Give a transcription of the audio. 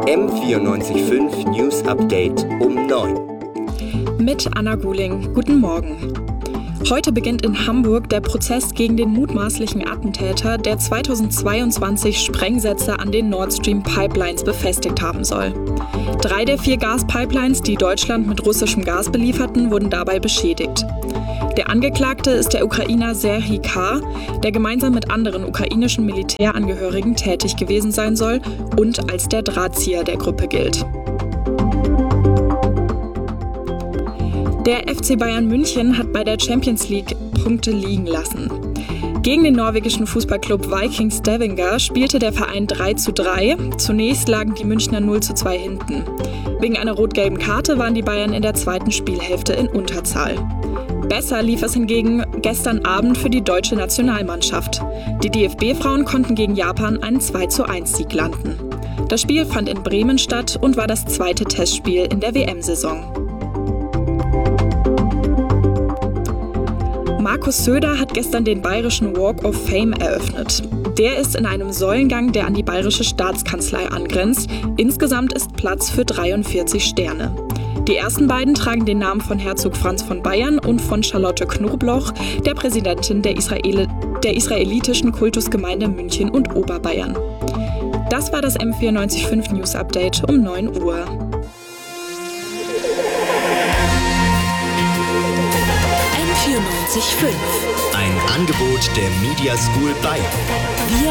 M94.5 News Update um 9. Mit Anna Guling. Guten Morgen. Heute beginnt in Hamburg der Prozess gegen den mutmaßlichen Attentäter, der 2022 Sprengsätze an den Nord Stream Pipelines befestigt haben soll. 3 der 4 Gaspipelines, die Deutschland mit russischem Gas belieferten, wurden dabei beschädigt. Der Angeklagte ist der Ukrainer Serhij K., der gemeinsam mit anderen ukrainischen Militärangehörigen tätig gewesen sein soll und als der Drahtzieher der Gruppe gilt. Der FC Bayern München hat bei der Champions League Punkte liegen lassen. Gegen den norwegischen Fußballclub Viking Stavanger spielte der Verein 3:3. Zunächst lagen die Münchner 0:2 hinten. Wegen einer rot-gelben Karte waren die Bayern in der zweiten Spielhälfte in Unterzahl. Besser lief es hingegen gestern Abend für die deutsche Nationalmannschaft. Die DFB-Frauen konnten gegen Japan einen 2:1-Sieg landen. Das Spiel fand in Bremen statt und war das zweite Testspiel in der WM-Saison. Markus Söder hat gestern den bayerischen Walk of Fame eröffnet. Der ist in einem Säulengang, der an die bayerische Staatskanzlei angrenzt. Insgesamt ist Platz für 43 Sterne. Die ersten beiden tragen den Namen von Herzog Franz von Bayern und von Charlotte Knobloch, der Präsidentin der israelitischen Kultusgemeinde München und Oberbayern. Das war das M94.5 News Update um 9 Uhr. M94.5. Ein Angebot der Media School Bayern.